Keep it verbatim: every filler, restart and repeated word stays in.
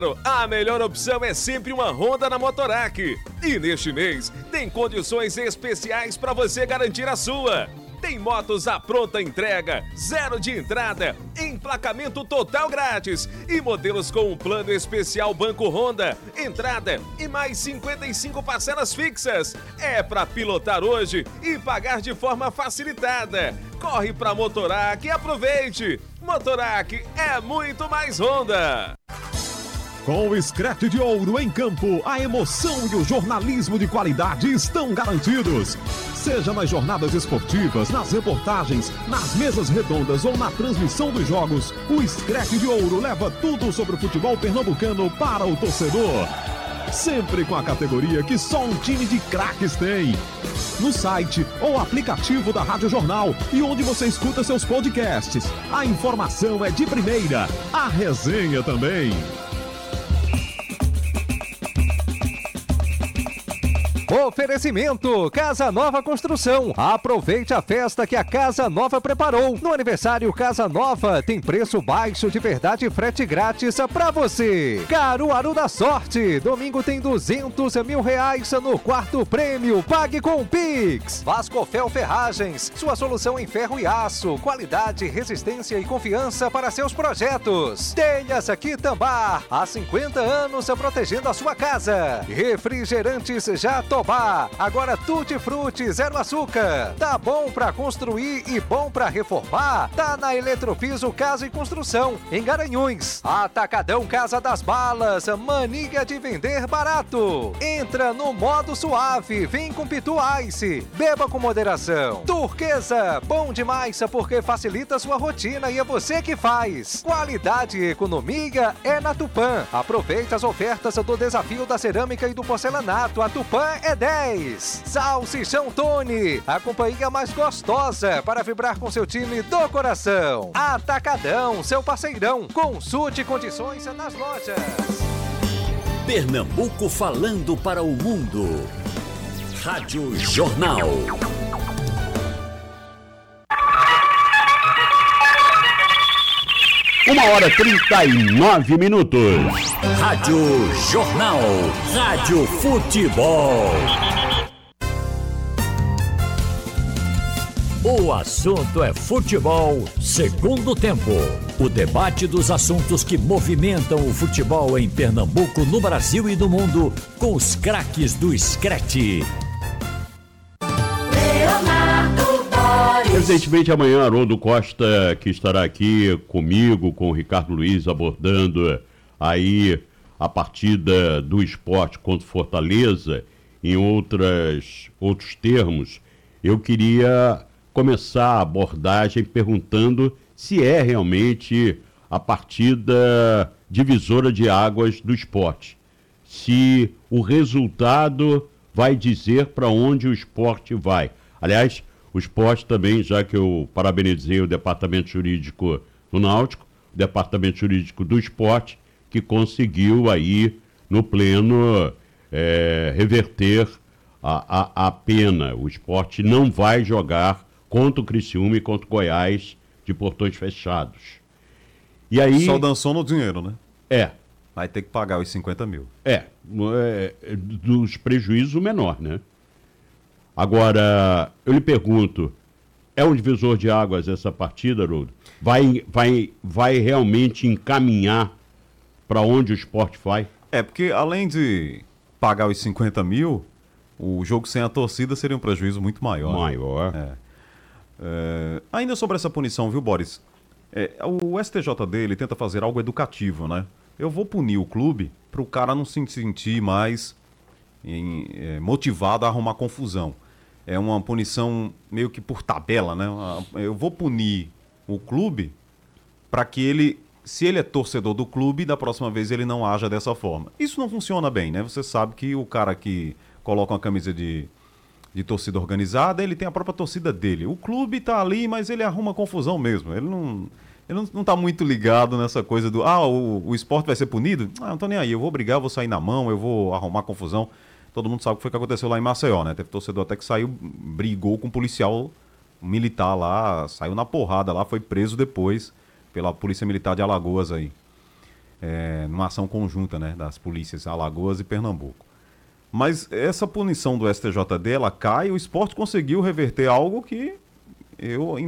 A melhor opção é sempre uma Honda na Motorac. E neste mês, tem condições especiais para você garantir a sua. Tem motos à pronta entrega, zero de entrada, emplacamento total grátis e modelos com um plano especial Banco Honda, entrada e mais cinquenta e cinco parcelas fixas. É para pilotar hoje e pagar de forma facilitada. Corre para Motorac e aproveite. Motorac é muito mais Honda. Com o Scratch de Ouro em campo, a emoção e o jornalismo de qualidade estão garantidos. Seja nas jornadas esportivas, nas reportagens, nas mesas redondas ou na transmissão dos jogos, o Scratch de Ouro leva tudo sobre o futebol pernambucano para o torcedor. Sempre com a categoria que só um time de craques tem. No site ou aplicativo da Rádio Jornal e onde você escuta seus podcasts. A informação é de primeira, a resenha também. Oferecimento Casa Nova Construção. Aproveite a festa que a Casa Nova preparou. No aniversário Casa Nova tem preço baixo de verdade e frete grátis pra você. Caruaru da Sorte. Domingo tem duzentos mil reais no quarto prêmio. Pague com Pix. Vascofel Ferragens. Sua solução em ferro e aço. Qualidade, resistência e confiança para seus projetos. Telhas Quitambá. Há cinquenta anos protegendo a sua casa. Refrigerantes Jatobá. Agora Tutti Frutti, zero açúcar. Tá bom pra construir e bom pra reformar? Tá na Eletropiso Casa e Construção, em Garanhuns. Atacadão Casa das Balas, mania de vender barato. Entra no modo suave, vem com Pitu Ice. Beba com moderação. Turquesa, bom demais porque facilita sua rotina e é você que faz. Qualidade e economia é na Tupã. Aproveita as ofertas do desafio da cerâmica e do porcelanato. A Tupã é dez. Salsichão Tony, a companhia mais gostosa para vibrar com seu time do coração. Atacadão, seu parceirão. Consulte condições nas lojas. Pernambuco falando para o mundo. Rádio Jornal. Uma hora e trinta e nove minutos. Rádio Jornal. Rádio Futebol. O assunto é futebol, segundo tempo. O debate dos assuntos que movimentam o futebol em Pernambuco, no Brasil e no mundo, com os craques do Scratch. Evidentemente, amanhã, Haroldo Costa, que estará aqui comigo, com o Ricardo Luiz, abordando aí a partida do Sport contra o Fortaleza, em outras, outros termos, eu queria começar a abordagem perguntando se é realmente a partida divisora de águas do Sport. Se o resultado vai dizer para onde o Sport vai. Aliás, o Sport também, já que eu parabenizei o departamento jurídico do Náutico, o departamento jurídico do Sport, que conseguiu aí, no pleno, é, reverter a, a, a pena. O Sport não vai jogar contra o Criciúma e contra o Goiás de portões fechados. E aí... Só dançou no dinheiro, né? É. Vai ter que pagar os cinquenta mil. É, é dos prejuízos o menor, né? Agora, eu lhe pergunto, é um divisor de águas essa partida, Haroldo? Vai, vai, vai realmente encaminhar para onde o Sport vai? É, porque além de pagar os cinquenta mil, o jogo sem a torcida seria um prejuízo muito maior. Maior. É. É, ainda sobre essa punição, viu, Boris? É, o S T J D ele tenta fazer algo educativo, né? Eu vou punir o clube para o cara não se sentir mais em, é, motivado a arrumar confusão. É uma punição meio que por tabela, né? Eu vou punir o clube para que ele, se ele é torcedor do clube, da próxima vez ele não haja dessa forma. Isso não funciona bem, né? Você sabe que o cara que coloca uma camisa de, de torcida organizada, ele tem a própria torcida dele. O clube tá ali, mas ele arruma confusão mesmo. Ele não, ele não, não tá muito ligado nessa coisa do, ah, o, o esporte vai ser punido? Ah, não tô nem aí, eu vou brigar, eu vou sair na mão, eu vou arrumar confusão. Todo mundo sabe o que foi que aconteceu lá em Maceió, né? Teve torcedor até que saiu, brigou com um policial militar lá, saiu na porrada lá, foi preso depois pela Polícia Militar de Alagoas aí. é, numa ação conjunta, né, das polícias Alagoas e Pernambuco. Mas essa punição do S T J D, ela cai, o esporte conseguiu reverter algo que eu